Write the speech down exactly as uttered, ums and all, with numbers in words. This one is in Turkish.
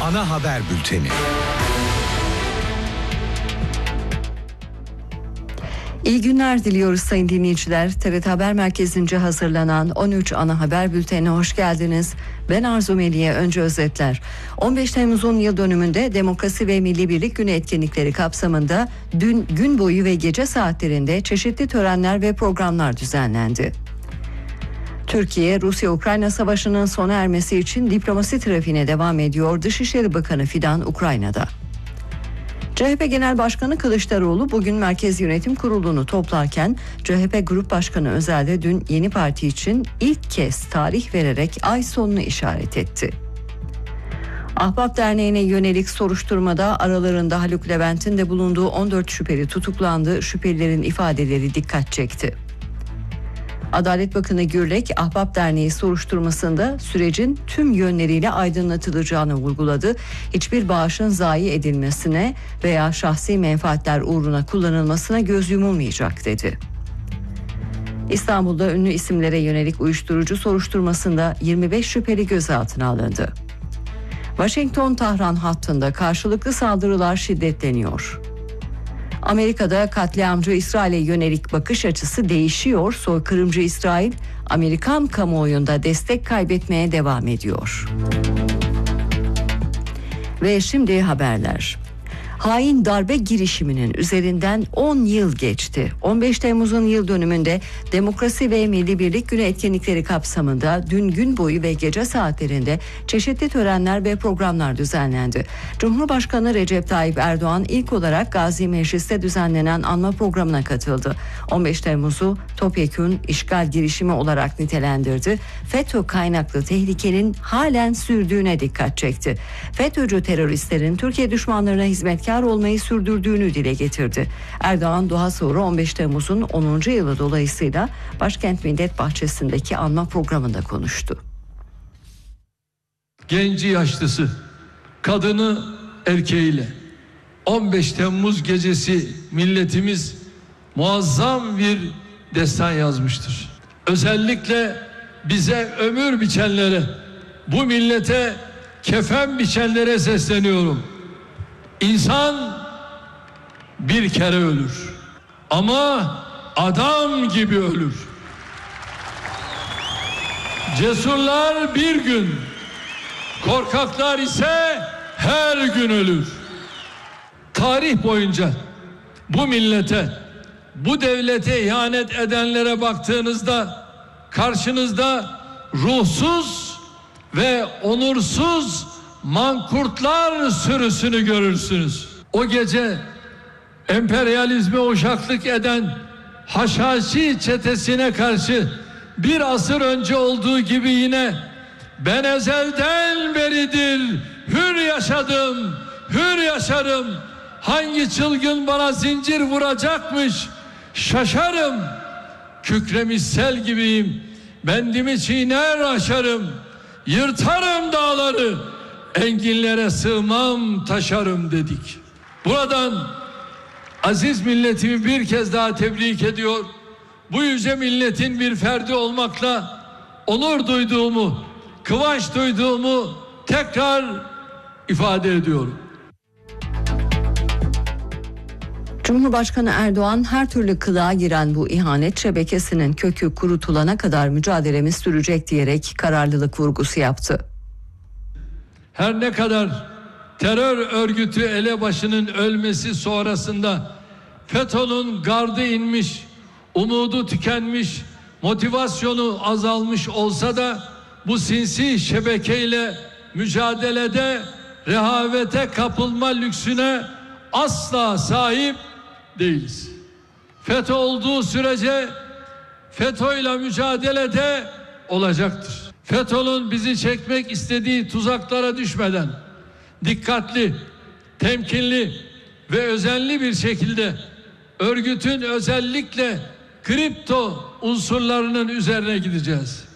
Ana haber bülteni. İyi günler diliyoruz sayın dinleyiciler. T R T Haber Merkezi'nce hazırlanan on üç ana haber bültenine hoş geldiniz. Ben Arzu Meliye. Önce özetler. on beş Temmuz'un yıl dönümünde Demokrasi ve Milli Birlik Günü etkinlikleri kapsamında dün gün boyu ve gece saatlerinde çeşitli törenler ve programlar düzenlendi. Türkiye, Rusya-Ukrayna savaşının sona ermesi için diplomasi trafiğine devam ediyor. Dışişleri Bakanı Fidan Ukrayna'da. C H P Genel Başkanı Kılıçdaroğlu bugün Merkez Yönetim Kurulu'nu toplarken C H P Grup Başkanı Özel de dün yeni parti için ilk kez tarih vererek ay sonunu işaret etti. Ahbap Derneği'ne yönelik soruşturmada aralarında Haluk Levent'in de bulunduğu on dört şüpheli tutuklandı. Şüphelilerin ifadeleri dikkat çekti. Adalet Bakanı Gürlek, Ahbap Derneği soruşturmasında sürecin tüm yönleriyle aydınlatılacağını vurguladı. Hiçbir bağışın zayi edilmesine veya şahsi menfaatler uğruna kullanılmasına göz yumulmayacak dedi. İstanbul'da ünlü isimlere yönelik uyuşturucu soruşturmasında yirmi beş şüpheli gözaltına alındı. Washington-Tahran hattında karşılıklı saldırılar şiddetleniyor. Amerika'da katliamcı İsrail'e yönelik bakış açısı değişiyor. Soykırımcı İsrail, Amerikan kamuoyunda destek kaybetmeye devam ediyor. Ve şimdi haberler. Hain darbe girişiminin üzerinden on yıl geçti. on beş Temmuz'un yıl dönümünde Demokrasi ve Milli Birlik Günü etkinlikleri kapsamında dün gün boyu ve gece saatlerinde çeşitli törenler ve programlar düzenlendi. Cumhurbaşkanı Recep Tayyip Erdoğan ilk olarak Gazi Meclis'te düzenlenen anma programına katıldı. on beş Temmuz'u topyekün işgal girişimi olarak nitelendirdi. FETÖ kaynaklı tehlikenin halen sürdüğüne dikkat çekti. FETÖ'cü teröristlerin Türkiye düşmanlarına hizmet olmayı sürdürdüğünü dile getirdi. Erdoğan daha sonra on beş Temmuz'un onuncu yılı dolayısıyla Başkent Millet Bahçesi'ndeki anma programında konuştu. Genci yaşlısı, kadını erkeğiyle on beş Temmuz gecesi milletimiz muazzam bir destan yazmıştır. Özellikle bize ömür biçenlere, bu millete kefen biçenlere sesleniyorum. İnsan bir kere ölür ama adam gibi ölür. Cesurlar bir gün, korkaklar ise her gün ölür. Tarih boyunca bu millete, bu devlete ihanet edenlere baktığınızda karşınızda ruhsuz ve onursuz mankurtlar sürüsünü görürsünüz. O gece emperyalizme uşaklık eden Haşhaşi çetesine karşı bir asır önce olduğu gibi yine ben ezelden beridir hür yaşadım, hür yaşarım. Hangi çılgın bana zincir vuracakmış şaşarım. Kükremiş sel gibiyim, bendimi çiğner aşarım. Yırtarım dağları, enginlere sığmam taşarım dedik. Buradan aziz milletimi bir kez daha tebrik ediyor. Bu yüce milletin bir ferdi olmakla onur duyduğumu, kıvanç duyduğumu tekrar ifade ediyorum. Cumhurbaşkanı Erdoğan her türlü kılığa giren bu ihanet şebekesinin kökü kurutulana kadar mücadelemiz sürecek diyerek kararlılık vurgusu yaptı. Her ne kadar terör örgütü elebaşının ölmesi sonrasında FETÖ'nün gardı inmiş, umudu tükenmiş, motivasyonu azalmış olsa da bu sinsi şebekeyle mücadelede rehavete kapılma lüksüne asla sahip değiliz. FETÖ olduğu sürece FETÖ'yle mücadelede olacaktır. FETÖ'nün bizi çekmek istediği tuzaklara düşmeden dikkatli, temkinli ve özenli bir şekilde örgütün özellikle kripto unsurlarının üzerine gideceğiz.